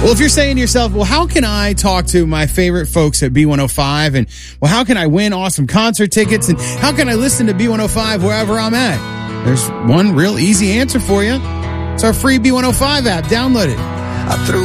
Well, if you're saying to yourself, well, how can I talk to my favorite folks at B105? And, well, how can I win awesome concert tickets? And how can I listen to B105 wherever I'm at? There's one real easy answer for you. It's our free B105 app. Download it. I threw